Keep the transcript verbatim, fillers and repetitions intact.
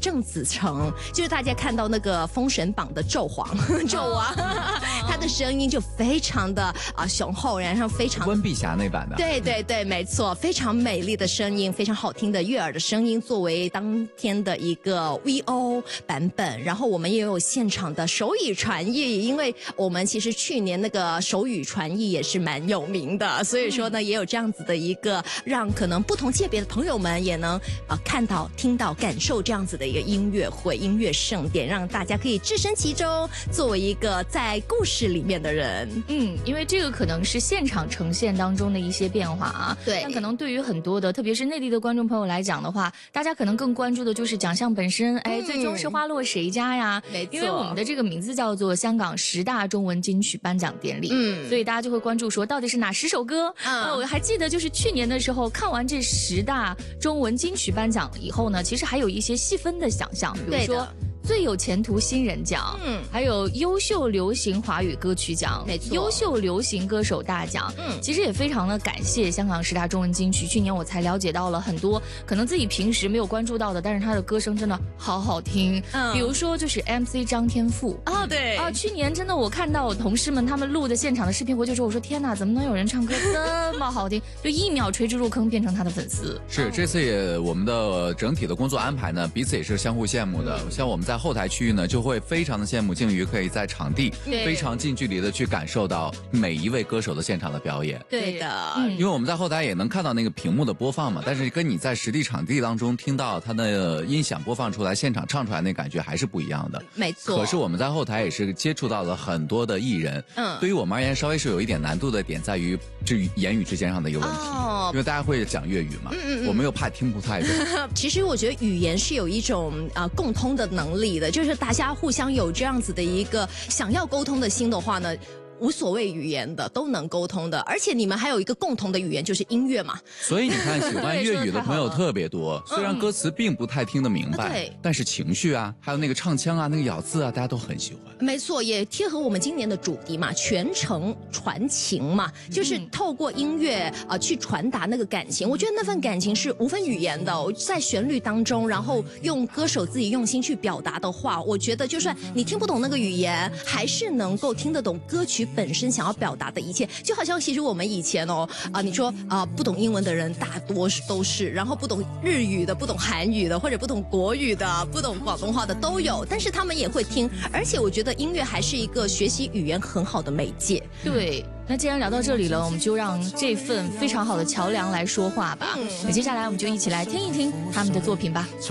郑子诚，就是大家看到那个《封神榜》的纣皇纣王，他的声音就非常的啊、呃、雄厚，然后非常温碧霞那版的。 对对对，没错，非常美丽的声音，非常好听的悦耳的声音，作为当天的一个 V O 版本。然后我们也有现场的手语传译，因为我们其实去年那个手语传译也是蛮有名的，所以说呢，也有这样子的一个让可能不同界别的朋友们也能呃看到、听到、感受这样子的一个音乐会、音乐盛典，让大家可以置身其中，作为一个在故事里面的人。 嗯，因为这个可能是现场呈现当中的一些变化啊。 对， 但可能对于很多的，特别是内地的观众朋友来讲的话，大家可能更关注的就是奖项本身。哎，嗯、最终是花落谁家呀？ 没错， 因为我们的这个名字叫做香港十大中文金曲颁奖典礼，嗯，所以大家就会关注说到底是哪十首歌。嗯、呃，我还记得就是去年的时候看完这十大中文金曲颁奖以后呢，其实还有一些细分的奖项，比如说最有前途新人奖，嗯，还有优秀流行华语歌曲奖， 没错， 优秀流行歌手大奖，嗯，其实也非常的感谢香港十大中文金曲。去年我才了解到了很多可能自己平时没有关注到的，但是他的歌声真的好好听。嗯，比如说就是 M C 张天赋啊，对啊，去年真的我看到我同事们他们录的现场的视频，我就说我说天哪，怎么能有人唱歌这么好听？就一秒垂直入坑，变成他的粉丝。 是这次也我们的整体的工作安排呢，彼此也是相互羡慕的。嗯、像我们在后台区域呢，就会非常的羡慕静瑜可以在场地非常近距离的去感受到每一位歌手的现场的表演。 对的， 因为我们在后台也能看到那个屏幕的播放嘛，但是跟你在实地场地当中听到他的音响播放出来，现场唱出来那感觉还是不一样的。 没错。 可是我们在后台也是接触到了很多的艺人，嗯，对于我们而言稍微是有一点难度的点在于这言语之间上的一个问题，哦、因为大家会讲粤语嘛，嗯嗯嗯，我们又怕听不太懂。 其实我觉得语言是有一种呃共通的能力的，就是大家互相有这样子的一个想要沟通的心的话呢，无所谓语言的都能沟通的，而且你们还有一个共同的语言就是音乐嘛。 所以你看，喜欢粤语的朋友特别多，虽然歌词并不太听得明白，嗯、但是情绪啊，还有那个唱腔啊，那个咬字啊，大家都很喜欢。 没错，也贴合我们今年的主题嘛，全程传情嘛，就是透过音乐啊、呃、去传达那个感情。我觉得那份感情是无分语言的，在旋律当中，然后用歌手自己用心去表达的话，我觉得就算你听不懂那个语言，还是能够听得懂歌曲本身想要表达的一切。就好像其实我们以前哦啊、呃，你说啊、呃、不懂英文的人大多都是，然后不懂日语的、不懂韩语的，或者不懂国语的、不懂广东话的都有，但是他们也会听。而且我觉得音乐还是一个学习语言很好的媒介。 对，那既然聊到这里了，我们就让这份非常好的桥梁来说话吧。嗯、那接下来我们就一起来听一听他们的作品吧。